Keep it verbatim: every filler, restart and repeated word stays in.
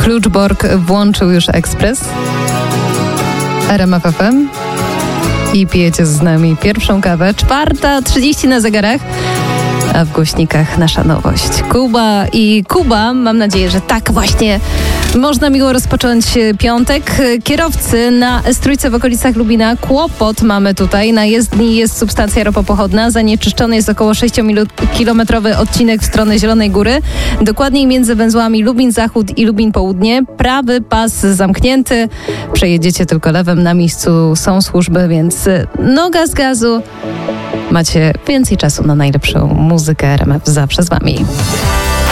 Kluczborg włączył już ekspres R M F F M i pijecie z nami pierwszą kawę. Czwarta trzydzieści na zegarach, a w głośnikach nasza nowość. Kuba i Kuba, mam nadzieję, że tak właśnie można miło rozpocząć piątek. Kierowcy na S trzy w okolicach Lubina kłopot mamy tutaj. Na jezdni jest substancja ropopochodna. Zanieczyszczony jest około sześciokilometrowy odcinek w stronę Zielonej Góry. Dokładniej między węzłami Lubin Zachód i Lubin Południe. Prawy pas zamknięty. Przejedziecie tylko lewym. Na miejscu są służby, więc noga z gazu. Macie więcej czasu na najlepszą muzykę. R M F zawsze z wami.